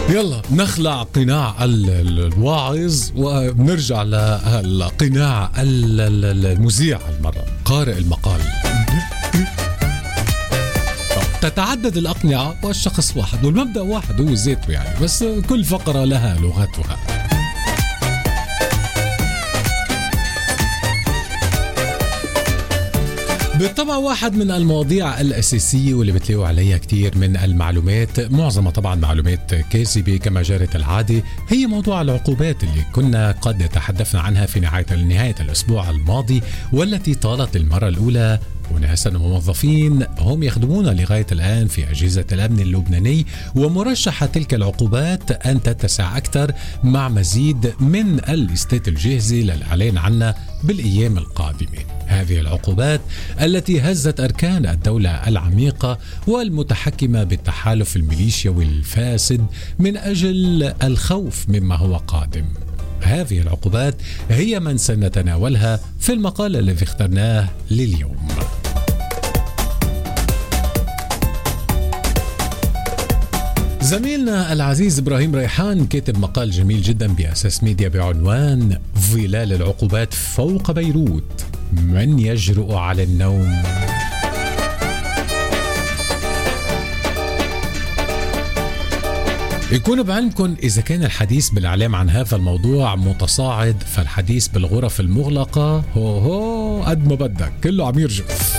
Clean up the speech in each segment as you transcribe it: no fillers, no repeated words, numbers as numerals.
يلا نخلع قناع الواعظ ونرجع لقناع المذيع المرة، قارئ المقال. تتعدد الأقنعة والشخص واحد والمبدأ واحد هو ذاته يعني، بس كل فقرة لها لغتها. بالطبع واحد من المواضيع الأساسية واللي بتلاقوا عليها كتير من المعلومات، معظمها طبعا معلومات كاذبة كما جرت العادة، هي موضوع العقوبات اللي كنا قد تحدثنا عنها في نهاية الأسبوع الماضي، والتي طالت المرة الأولى وناسا وموظفين هم يخدمون لغاية الآن في أجهزة الأمن اللبناني، ومرشحة تلك العقوبات أن تتسع أكثر مع مزيد من الاستات الجاهزة للإعلان عنها بالأيام القادمة. هذه العقوبات التي هزت أركان الدولة العميقة والمتحكمة بالتحالف الميليشيا والفاسد من أجل الخوف مما هو قادم. هذه العقوبات هي من سنتناولها في المقال الذي اخترناه لليوم. زميلنا العزيز إبراهيم ريحان كاتب مقال جميل جدا بأساس ميديا بعنوان ظلال العقوبات فوق بيروت، من يجرؤ على النوم؟ يكون بعلمكم إذا كان الحديث بالإعلام عن هذا الموضوع متصاعد، فالحديث بالغرف المغلقة هو قد ما بدك كله عم يرجف.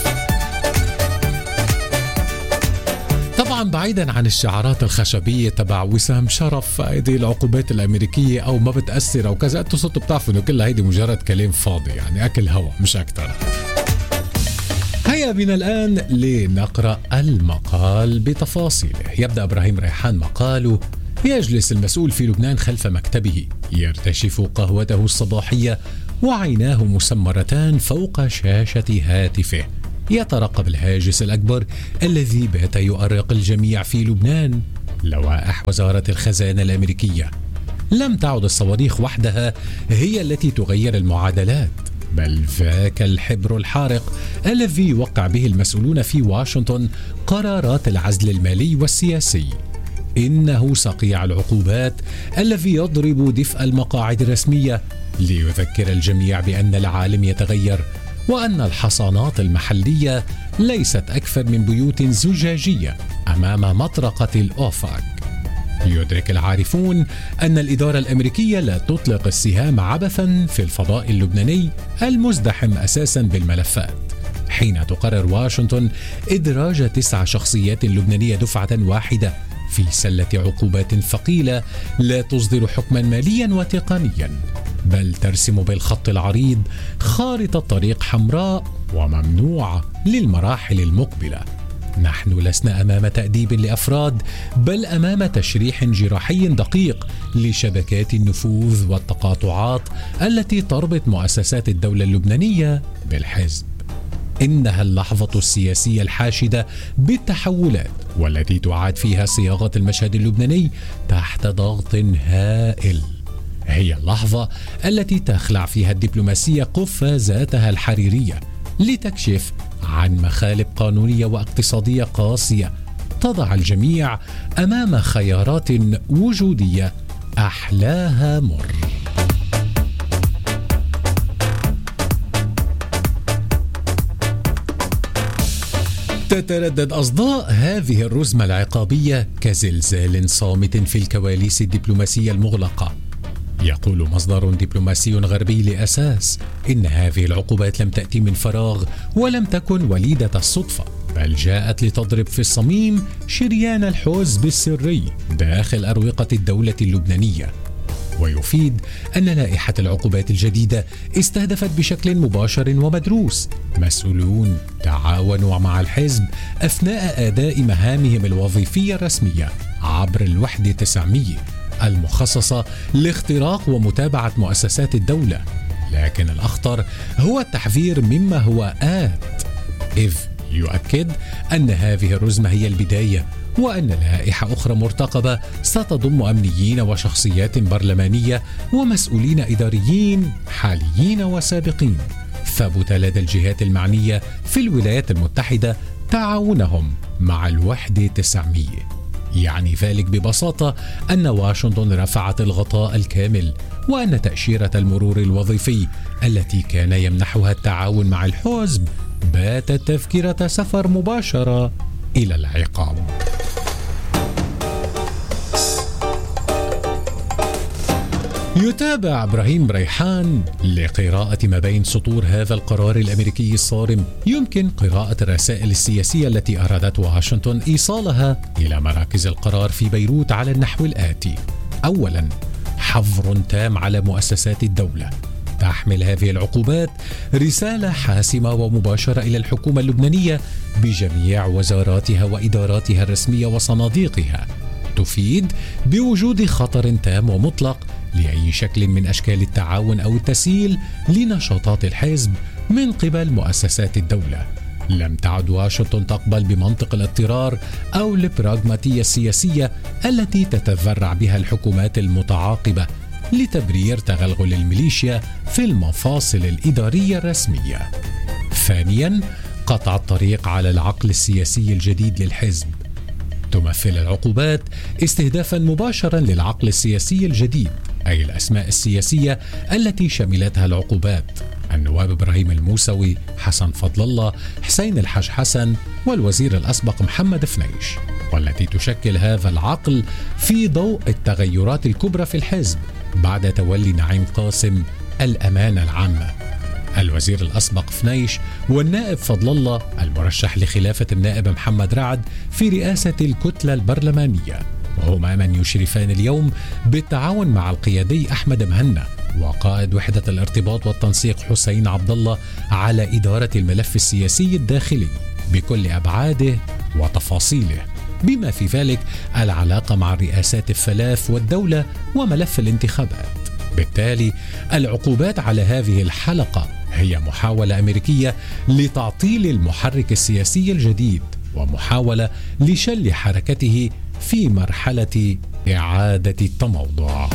طبعا بعيدا عن الشعارات الخشبية تبع وسام شرف هذه العقوبات الأمريكية أو ما بتأثر أو كذا، أنتوا صرتوا بتعرفوا إنه كلها هيدي مجرد كلام فاضي، يعني أكل هوا مش أكتر. هيا بنا الآن لنقرأ المقال بتفاصيله. يبدأ إبراهيم ريحان مقاله: يجلس المسؤول في لبنان خلف مكتبه يرتشف قهوته الصباحية وعيناه مسمرتان فوق شاشة هاتفه، يترقب الهاجس الأكبر الذي بات يؤرق الجميع في لبنان، لوائح وزارة الخزانة الأمريكية. لم تعد الصواريخ وحدها هي التي تغير المعادلات، بل ذاك الحبر الحارق الذي يوقع به المسؤولون في واشنطن قرارات العزل المالي والسياسي. إنه صقيع العقوبات الذي يضرب دفء المقاعد الرسمية ليذكر الجميع بأن العالم يتغير، وأن الحصانات المحلية ليست أكثر من بيوت زجاجية أمام مطرقة الأوفاك. يدرك العارفون أن الإدارة الأمريكية لا تطلق السهام عبثا في الفضاء اللبناني المزدحم أساسا بالملفات، حين تقرر واشنطن إدراج 9 شخصيات لبنانية دفعة واحدة في سلة عقوبات ثقيلة لا تصدر حكما ماليا وتقنيا، بل ترسم بالخط العريض خارطة طريق حمراء وممنوعة للمراحل المقبلة. نحن لسنا أمام تأديب لأفراد، بل أمام تشريح جراحي دقيق لشبكات النفوذ والتقاطعات التي تربط مؤسسات الدولة اللبنانية بالحزب. إنها اللحظة السياسية الحاشدة بالتحولات، والتي تعاد فيها صياغة المشهد اللبناني تحت ضغط هائل. هي اللحظة التي تخلع فيها الدبلوماسية قفازاتها الحريرية لتكشف عن مخالب قانونية واقتصادية قاسية تضع الجميع أمام خيارات وجودية أحلاها مر. تتردد أصداء هذه الرزمة العقابية كزلزال صامت في الكواليس الدبلوماسية المغلقة. يقول مصدر دبلوماسي غربي لأساس إن هذه العقوبات لم تأتي من فراغ ولم تكن وليدة الصدفة، بل جاءت لتضرب في الصميم شريان الحزب السري داخل أروقة الدولة اللبنانية. ويفيد أن لائحة العقوبات الجديدة استهدفت بشكل مباشر ومدروس مسؤولون تعاونوا مع الحزب أثناء أداء مهامهم الوظيفية الرسمية عبر الوحدة 900 المخصصة لاختراق ومتابعة مؤسسات الدولة. لكن الأخطر هو التحذير مما هو آت، إذ يؤكد أن هذه الرزمة هي البداية، وأن لائحة أخرى مرتقبة ستضم أمنيين وشخصيات برلمانية ومسؤولين إداريين حاليين وسابقين. ثبت لدى الجهات المعنية في الولايات المتحدة تعاونهم مع الوحدة 900. يعني ذلك ببساطة أن واشنطن رفعت الغطاء الكامل، وأن تأشيرة المرور الوظيفي التي كان يمنحها التعاون مع الحزب باتت تذكرة سفر مباشرة إلى العقاب. يتابع إبراهيم ريحان لقراءة ما بين سطور هذا القرار الأمريكي الصارم. يمكن قراءة الرسائل السياسية التي أرادت واشنطن إيصالها إلى مراكز القرار في بيروت على النحو الآتي: أولاً، حظر تام على مؤسسات الدولة. تحمل هذه العقوبات رسالة حاسمة ومباشرة إلى الحكومة اللبنانية بجميع وزاراتها وإداراتها الرسمية وصناديقها، تفيد بوجود خطر تام ومطلق لأي شكل من أشكال التعاون أو التسييل لنشاطات الحزب من قبل مؤسسات الدولة. لم تعد واشنطن تقبل بمنطق الاضطرار أو البراغماتية السياسية التي تتذرع بها الحكومات المتعاقبة لتبرير تغلغل الميليشيا في المفاصل الإدارية الرسمية. ثانياً، قطع الطريق على العقل السياسي الجديد للحزب. تمثل العقوبات استهدافا مباشرا للعقل السياسي الجديد، أي الأسماء السياسية التي شملتها العقوبات: النواب إبراهيم الموسوي، حسن فضل الله، حسين الحاج حسن، والوزير الأسبق محمد فنيش، والتي تشكل هذا العقل في ضوء التغيرات الكبرى في الحزب بعد تولي نعيم قاسم الأمانة العامة. الوزير الأسبق فنيش والنائب فضل الله المرشح لخلافة النائب محمد رعد في رئاسة الكتلة البرلمانية، وهما من يشرفان اليوم بالتعاون مع القيادي أحمد مهنا وقائد وحدة الارتباط والتنسيق حسين عبد الله على إدارة الملف السياسي الداخلي بكل أبعاده وتفاصيله، بما في ذلك العلاقة مع الرئاسات الثلاث والدولة وملف الانتخابات. بالتالي العقوبات على هذه الحلقة هي محاولة أمريكية لتعطيل المحرك السياسي الجديد ومحاولة لشل حركته في مرحلة إعادة التموضع.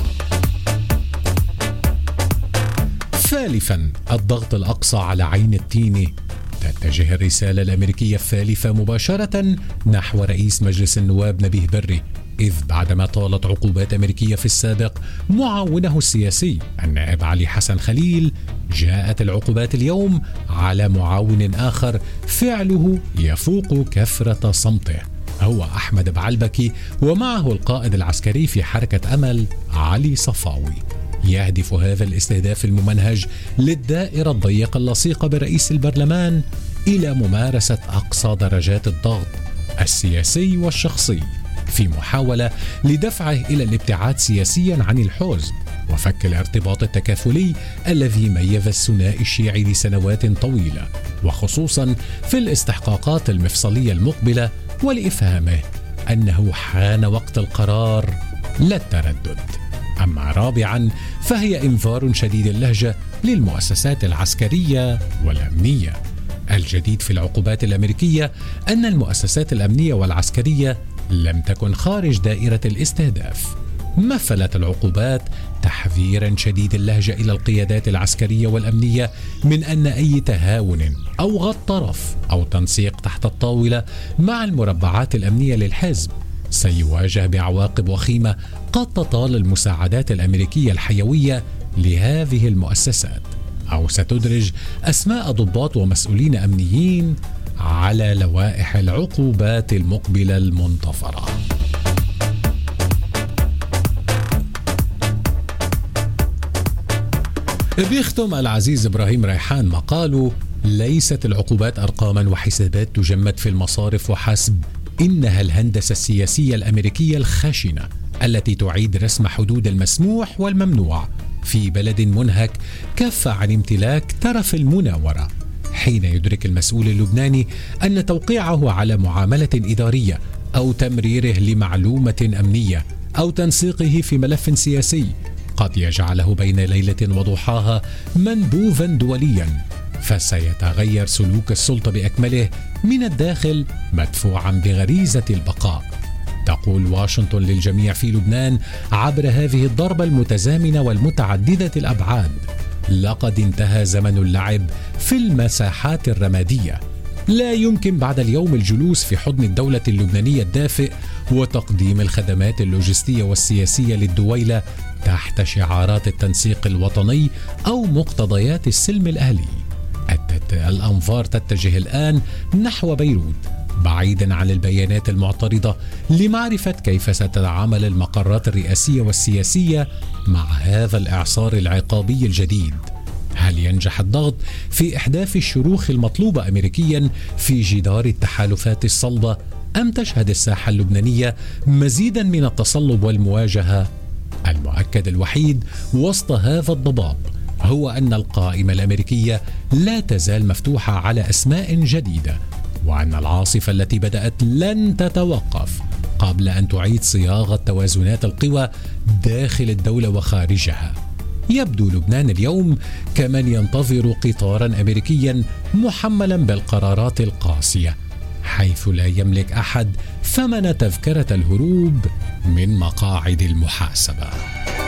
ثالثاً، الضغط الأقصى على عين التين. تتجه الرسالة الأمريكية الثالثة مباشرة نحو رئيس مجلس النواب نبيه بري، إذ بعدما طالت عقوبات أمريكية في السابق معاونه السياسي النائب علي حسن خليل، جاءت العقوبات اليوم على معاون آخر فعله يفوق كثرة صمته، هو أحمد بعلبكي، ومعه القائد العسكري في حركة أمل علي صفاوي. يهدف هذا الاستهداف الممنهج للدائرة الضيقة اللصيقة برئيس البرلمان إلى ممارسة أقصى درجات الضغط السياسي والشخصي في محاولة لدفعه إلى الابتعاد سياسيا عن الحزب وفك الارتباط التكافلي الذي ميز الثنائي الشيعي لسنوات طويلة، وخصوصا في الاستحقاقات المفصلية المقبلة، ولإفهامه أنه حان وقت القرار لا التردد. أما رابعا، فهي إنذار شديد اللهجة للمؤسسات العسكرية والأمنية. الجديد في العقوبات الأمريكية أن المؤسسات الأمنية والعسكرية لم تكن خارج دائرة الاستهداف. مثلت العقوبات تحذيرا شديد اللهجة إلى القيادات العسكرية والأمنية من أن أي تهاون أو غض طرف أو تنسيق تحت الطاولة مع المربعات الأمنية للحزب سيواجه بعواقب وخيمة قد تطال المساعدات الأمريكية الحيوية لهذه المؤسسات، أو ستدرج أسماء ضباط ومسؤولين أمنيين على لوائح العقوبات المقبلة المنتظرة. بيختم العزيز إبراهيم ريحان مقاله: ليست العقوبات أرقاما وحسابات تجمد في المصارف وحسب، إنها الهندسة السياسية الأمريكية الخشنة التي تعيد رسم حدود المسموح والممنوع في بلد منهك كف عن امتلاك ترف المناورة، حين يدرك المسؤول اللبناني أن توقيعه على معاملة إدارية أو تمريره لمعلومة أمنية أو تنسيقه في ملف سياسي قد يجعله بين ليلة وضحاها منبوذا دوليا، فسيتغير سلوك السلطة بأكمله من الداخل مدفوعا بغريزة البقاء. تقول واشنطن للجميع في لبنان عبر هذه الضربة المتزامنة والمتعددة الأبعاد: لقد انتهى زمن اللعب في المساحات الرمادية، لا يمكن بعد اليوم الجلوس في حضن الدولة اللبنانية الدافئ وتقديم الخدمات اللوجستية والسياسية للدويلة تحت شعارات التنسيق الوطني أو مقتضيات السلم الأهلي. الأنظار تتجه الآن نحو بيروت بعيدا عن البيانات المعترضة لمعرفة كيف ستتعامل المقرات الرئاسية والسياسية مع هذا الإعصار العقابي الجديد. هل ينجح الضغط في إحداث الشروخ المطلوبة أمريكيا في جدار التحالفات الصلبة، أم تشهد الساحة اللبنانية مزيدا من التصلب والمواجهة؟ المؤكد الوحيد وسط هذا الضباب هو أن القائمة الأمريكية لا تزال مفتوحة على أسماء جديدة، وأن العاصفة التي بدأت لن تتوقف قبل أن تعيد صياغة توازنات القوى داخل الدولة وخارجها. يبدو لبنان اليوم كمن ينتظر قطارا أمريكيا محملا بالقرارات القاسية، حيث لا يملك أحد ثمن تذكرة الهروب من مقاعد المحاسبة.